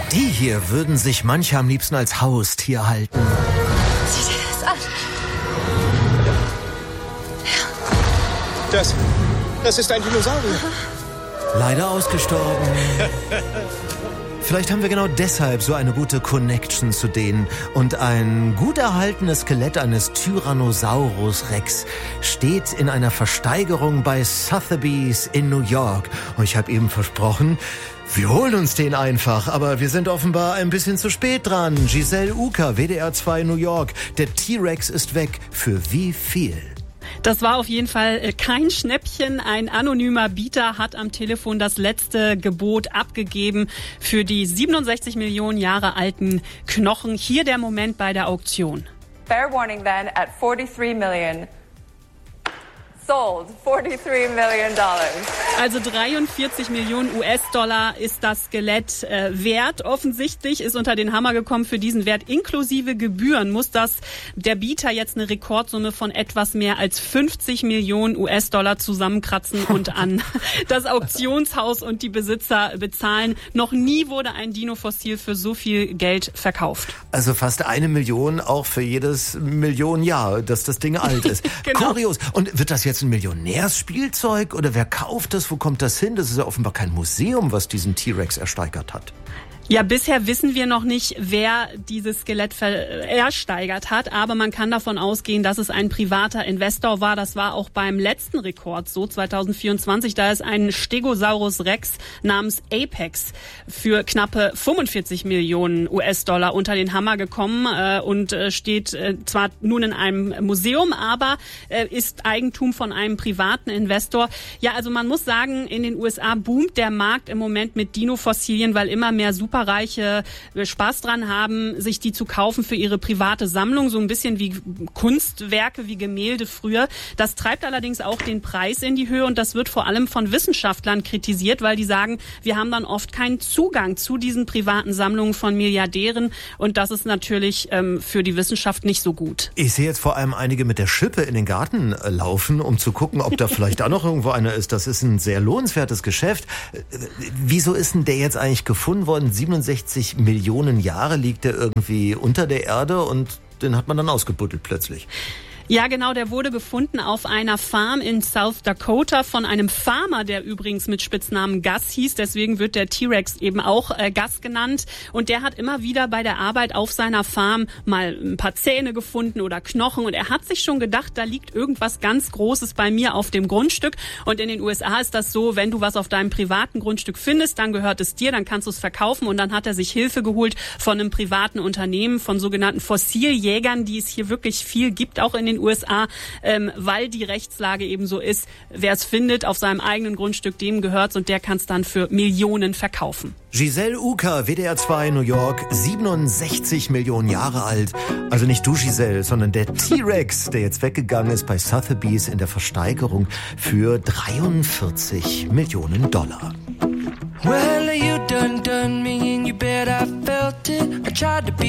Die hier würden sich manche am liebsten als Haustier halten. Sieh dir das an. Das ist ein Dinosaurier. Leider ausgestorben. Vielleicht haben wir genau deshalb so eine gute Connection zu denen. Und ein gut erhaltenes Skelett eines Tyrannosaurus Rex steht in einer Versteigerung bei Sotheby's in New York. Und ich habe eben versprochen, wir holen uns den einfach. Aber wir sind offenbar ein bisschen zu spät dran. Giselle Uker, WDR 2 New York. Der T-Rex ist weg. Für wie viel? Das war auf jeden Fall kein Schnäppchen. Ein anonymer Bieter hat am Telefon das letzte Gebot abgegeben für die 67 Millionen Jahre alten Knochen. Hier der Moment bei der Auktion. Fair warning then at 43 million. Sold. $43 million. Also 43 Millionen US-Dollar ist das Skelett wert. Offensichtlich ist unter den Hammer gekommen für diesen Wert. Inklusive Gebühren muss der Bieter jetzt eine Rekordsumme von etwas mehr als 50 Millionen US-Dollar zusammenkratzen und an das Auktionshaus und die Besitzer bezahlen. Noch nie wurde ein Dino-Fossil für so viel Geld verkauft. Also fast 1 Million auch für jedes Millionenjahr, dass das Ding alt ist. Genau. Kurios. Und wird das jetzt ein Millionärsspielzeug oder wer kauft das? Wo kommt das hin? Das ist ja offenbar kein Museum, was diesen T-Rex ersteigert hat. Ja, bisher wissen wir noch nicht, wer dieses Skelett ersteigert hat, aber man kann davon ausgehen, dass es ein privater Investor war. Das war auch beim letzten Rekord so, 2024. Da ist ein Stegosaurus Rex namens Apex für knappe 45 Millionen US-Dollar unter den Hammer gekommen und steht zwar nun in einem Museum, aber ist Eigentum von einem privaten Investor. Ja, also man muss sagen, in den USA boomt der Markt im Moment mit Dino-Fossilien, weil immer mehr Superreiche Spaß dran haben, sich die zu kaufen für ihre private Sammlung, so ein bisschen wie Kunstwerke, wie Gemälde früher. Das treibt allerdings auch den Preis in die Höhe und das wird vor allem von Wissenschaftlern kritisiert, weil die sagen, wir haben dann oft keinen Zugang zu diesen privaten Sammlungen von Milliardären und das ist natürlich für die Wissenschaft nicht so gut. Ich sehe jetzt vor allem einige mit der Schippe in den Garten laufen, um zu gucken, ob da vielleicht auch noch irgendwo einer ist. Das ist ein sehr lohnenswertes Geschäft. Wieso ist denn der jetzt eigentlich gefunden worden? 67 Millionen Jahre liegt der irgendwie unter der Erde und den hat man dann ausgebuddelt plötzlich. Ja, genau, der wurde gefunden auf einer Farm in South Dakota von einem Farmer, der übrigens mit Spitznamen Gus hieß. Deswegen wird der T-Rex eben auch Gus genannt. Und der hat immer wieder bei der Arbeit auf seiner Farm mal ein paar Zähne gefunden oder Knochen. Und er hat sich schon gedacht, da liegt irgendwas ganz Großes bei mir auf dem Grundstück. Und in den USA ist das so, wenn du was auf deinem privaten Grundstück findest, dann gehört es dir, dann kannst du es verkaufen. Und dann hat er sich Hilfe geholt von einem privaten Unternehmen, von sogenannten Fossiljägern, die es hier wirklich viel gibt, auch in den USA, weil die Rechtslage eben so ist, wer es findet auf seinem eigenen Grundstück, dem gehört's und der kann es dann für Millionen verkaufen. Giselle Uker, WDR 2 New York, 67 Millionen Jahre alt. Also nicht du, Giselle, sondern der T-Rex, der jetzt weggegangen ist bei Sotheby's in der Versteigerung für 43 Millionen Dollar. Well, you done me and you bet I felt it. I tried to be